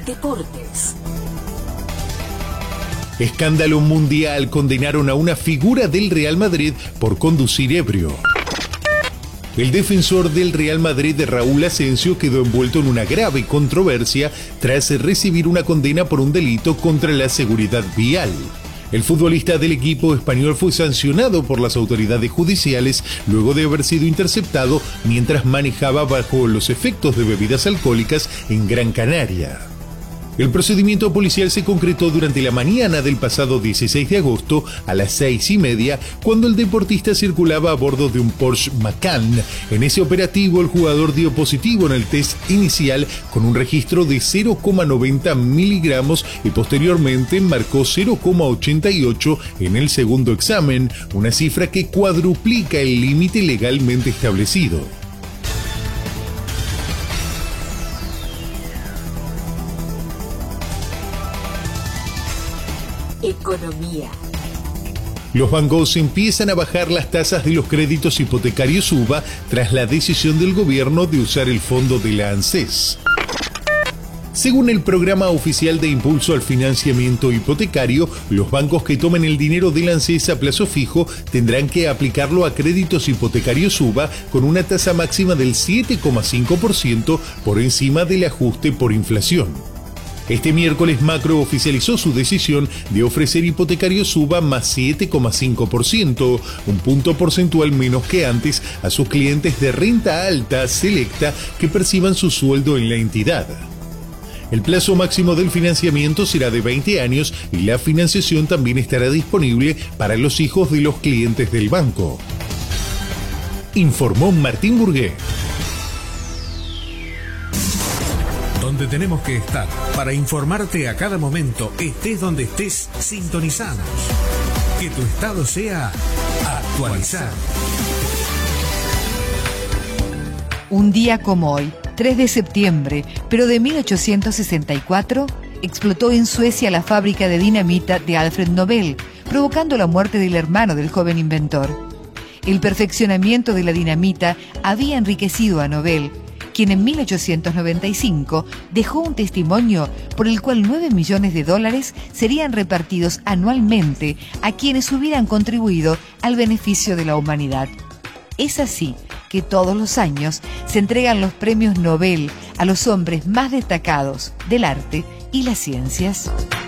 Deportes. Escándalo mundial. Condenaron a una figura del Real Madrid por conducir ebrio. El defensor del Real Madrid, Raúl Asensio, quedó envuelto en una grave controversia tras recibir una condena por un delito contra la seguridad vial. El futbolista del equipo español fue sancionado por las autoridades judiciales luego de haber sido interceptado mientras manejaba bajo los efectos de bebidas alcohólicas en Gran Canaria. El procedimiento policial se concretó durante la mañana del pasado 16 de agosto a las 6:30, cuando el deportista circulaba a bordo de un Porsche Macan. En ese operativo, el jugador dio positivo en el test inicial con un registro de 0,90 miligramos y posteriormente marcó 0,88 en el segundo examen, una cifra que cuadruplica el límite legalmente establecido. Economía. Los bancos empiezan a bajar las tasas de los créditos hipotecarios UVA tras la decisión del gobierno de usar el fondo de la ANSES. Según el programa oficial de impulso al financiamiento hipotecario, los bancos que tomen el dinero de la ANSES a plazo fijo tendrán que aplicarlo a créditos hipotecarios UVA con una tasa máxima del 7,5% por encima del ajuste por inflación. Este miércoles Macro oficializó su decisión de ofrecer hipotecarios UVA más 7,5%, un punto porcentual menos que antes, a sus clientes de renta alta selecta que perciban su sueldo en la entidad. El plazo máximo del financiamiento será de 20 años y la financiación también estará disponible para los hijos de los clientes del banco. Informó Martín Burgué. Donde tenemos que estar para informarte a cada momento, estés donde estés, sintonizanos. Que tu estado sea actualizado. Un día como hoy, 3 de septiembre, pero de 1864, explotó en Suecia la fábrica de dinamita de Alfred Nobel, provocando la muerte del hermano del joven inventor. El perfeccionamiento de la dinamita había enriquecido a Nobel, quien en 1895 dejó un testimonio por el cual $9 millones serían repartidos anualmente a quienes hubieran contribuido al beneficio de la humanidad. Es así que todos los años se entregan los premios Nobel a los hombres más destacados del arte y las ciencias.